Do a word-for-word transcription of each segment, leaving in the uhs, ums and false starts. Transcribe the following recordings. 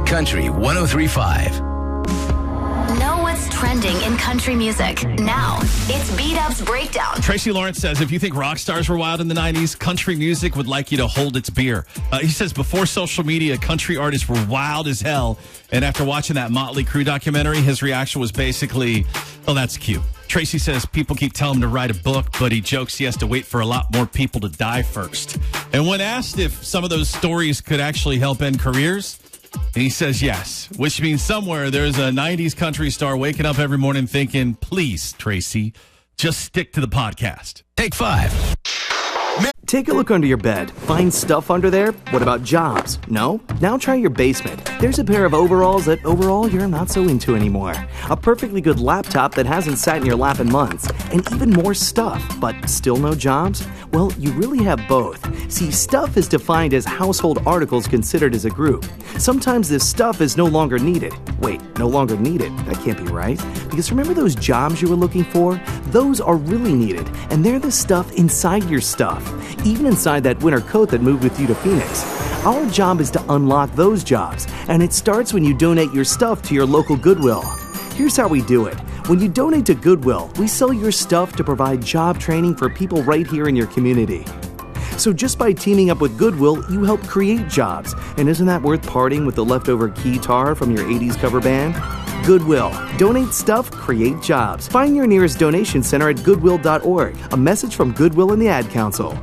Country one oh three point five. Know what's trending in country music. Now, it's B-Dub's Breakdown. Tracy Lawrence says, if you think rock stars were wild in the nineties, country music would like you to hold its beer. Uh, he says, before social media, country artists were wild as hell. And after watching that Motley Crue documentary, his reaction was basically, oh, that's cute. Tracy says people keep telling him to write a book, but he jokes he has to wait for a lot more people to die first. And when asked if some of those stories could actually help end careers, he says yes, which means somewhere there's a nineties country star waking up every morning thinking, please, Tracy, just stick to the podcast. Take five. Take a look under your bed. Find stuff under there? What about jobs? No? Now try your basement. There's a pair of overalls that overall you're not so into anymore. A perfectly good laptop that hasn't sat in your lap in months. And even more stuff, but still no jobs? Well, you really have both. See, stuff is defined as household articles considered as a group. Sometimes this stuff is no longer needed. Wait, no longer needed? That can't be right. Because remember those jobs you were looking for? Those are really needed, and they're the stuff inside your stuff. Even inside that winter coat that moved with you to Phoenix. Our job is to unlock those jobs, and it starts when you donate your stuff to your local Goodwill. Here's how we do it. When you donate to Goodwill, we sell your stuff to provide job training for people right here in your community. So just by teaming up with Goodwill, you help create jobs. And isn't that worth parting with the leftover keytar from your eighties cover band? Goodwill. Donate stuff, create jobs. Find your nearest donation center at goodwill dot org. A message from Goodwill and the Ad Council.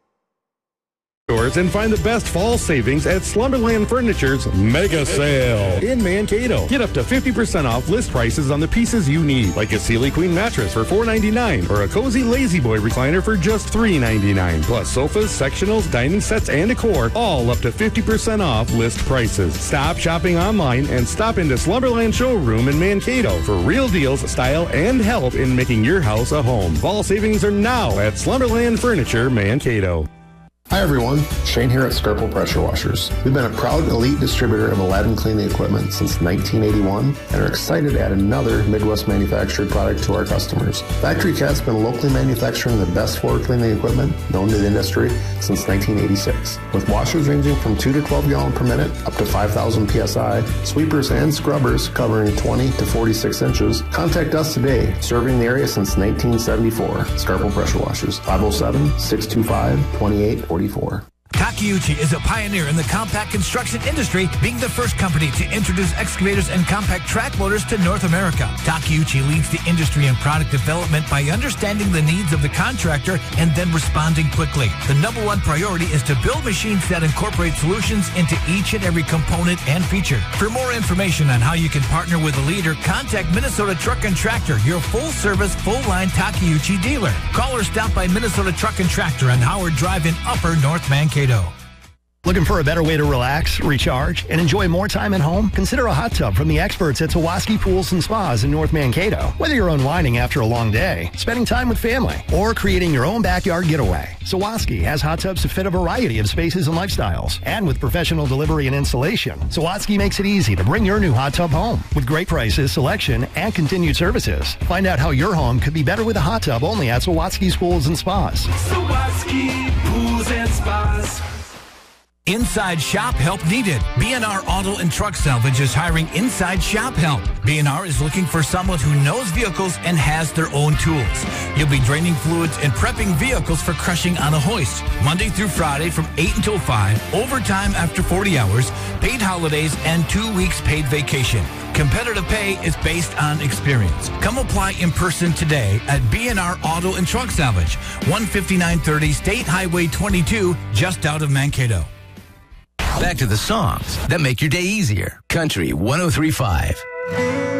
And find the best fall savings at Slumberland Furniture's Mega Sale in Mankato. Get up to fifty percent off list prices on the pieces you need, like a Sealy Queen mattress for four ninety-nine or a cozy Lazy Boy recliner for just three ninety-nine. Plus sofas, sectionals, dining sets, and decor, all up to fifty percent off list prices. Stop shopping online and stop into Slumberland Showroom in Mankato for real deals, style, and help in making your house a home. Fall savings are now at Slumberland Furniture, Mankato. Hi everyone, Shane here at Scarpel Pressure Washers. We've been a proud elite distributor of Aladdin cleaning equipment since nineteen eighty-one and are excited to add another Midwest manufactured product to our customers. Factory Cat's been locally manufacturing the best floor cleaning equipment known to the industry since nineteen eighty-six. With washers ranging from two to twelve gallon per minute up to five thousand P S I, sweepers and scrubbers covering twenty to forty-six inches, contact us today, serving the area since nineteen seventy-four. Scarpel Pressure Washers, five oh seven, six two five, two eight four four. Takeuchi is a pioneer in the compact construction industry, being the first company to introduce excavators and compact track loaders to North America. Takeuchi leads the industry in product development by understanding the needs of the contractor and then responding quickly. The number one priority is to build machines that incorporate solutions into each and every component and feature. For more information on how you can partner with a leader, contact Minnesota Truck and Tractor, your full-service, full-line Takeuchi dealer. Call or stop by Minnesota Truck and Tractor on Howard Drive in Upper North Mankato. Looking for a better way to relax, recharge, and enjoy more time at home? Consider a hot tub from the experts at Sawaski Pools and Spas in North Mankato. Whether you're unwinding after a long day, spending time with family, or creating your own backyard getaway, Sawaski has hot tubs to fit a variety of spaces and lifestyles. And with professional delivery and installation, Sawaski makes it easy to bring your new hot tub home. With great prices, selection, and continued services. Find out how your home could be better with a hot tub only at Sawaski's Pools and Spas. Sawaski Pools and Spas. Inside shop help needed. B and R Auto and Truck Salvage is hiring inside shop help. B and R is looking for someone who knows vehicles and has their own tools. You'll be draining fluids and prepping vehicles for crushing on a hoist. Monday through Friday from eight until five, overtime after forty hours, paid holidays, and two weeks paid vacation. Competitive pay is based on experience. Come apply in person today at B and R Auto and Truck Salvage, one fifty-nine thirty State Highway twenty-two, just out of Mankato. Back to the songs that make your day easier. Country one oh three point five.